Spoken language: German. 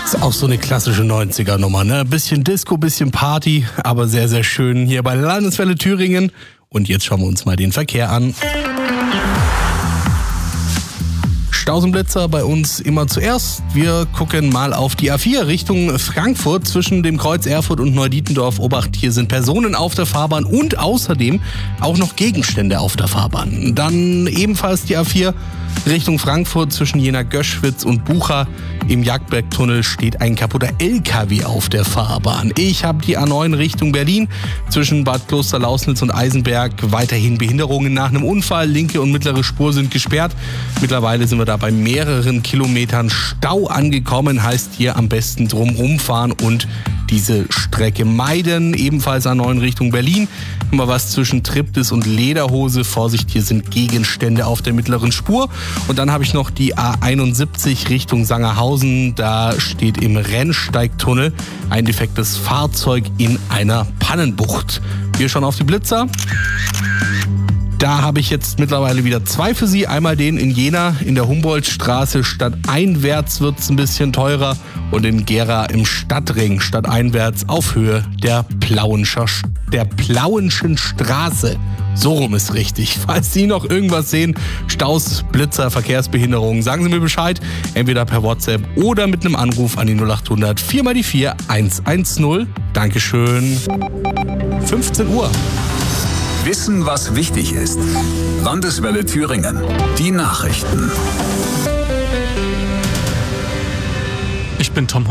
Ist auch so eine klassische 90er-Nummer, ne? Bisschen Disco, bisschen Party, aber sehr, sehr schön hier bei Landeswelle Thüringen. Und jetzt schauen wir uns mal den Verkehr an. Staus und Blitzer bei uns immer zuerst. Wir gucken mal auf die A4 Richtung Frankfurt zwischen dem Kreuz Erfurt und Neudietendorf. Obacht, hier sind Personen auf der Fahrbahn und außerdem auch noch Gegenstände auf der Fahrbahn. Dann ebenfalls die A4 Richtung Frankfurt zwischen Jena-Göschwitz und Bucha. Im Jagdbergtunnel steht ein kaputter LKW auf der Fahrbahn. Ich habe die A9 Richtung Berlin zwischen Bad Klosterlausnitz und Eisenberg. Weiterhin Behinderungen nach einem Unfall. Linke und mittlere Spur sind gesperrt. Mittlerweile sind wir da bei mehreren Kilometern Stau angekommen. Heißt hier am besten drumherum fahren und diese Strecke meiden. Ebenfalls A9 Richtung Berlin. Immer was zwischen Triptis und Lederhose. Vorsicht, hier sind Gegenstände auf der mittleren Spur. Und dann habe ich noch die A71 Richtung Sangerhausen. Da steht im Rennsteigtunnel ein defektes Fahrzeug in einer Pannenbucht. Wir schauen auf die Blitzer. Da habe ich jetzt mittlerweile wieder zwei für Sie. Einmal den in Jena in der Humboldtstraße. Stadteinwärts wird es ein bisschen teurer. Und in Gera im Stadtring stadteinwärts auf Höhe der Plauenschen Straße. So rum ist richtig. Falls Sie noch irgendwas sehen, Staus, Blitzer, Verkehrsbehinderungen, sagen Sie mir Bescheid. Entweder per WhatsApp oder mit einem Anruf an die 0800 4x4 110. Dankeschön. 15 Uhr. Wissen, was wichtig ist. Landeswelle Thüringen. Die Nachrichten. Ich bin Tom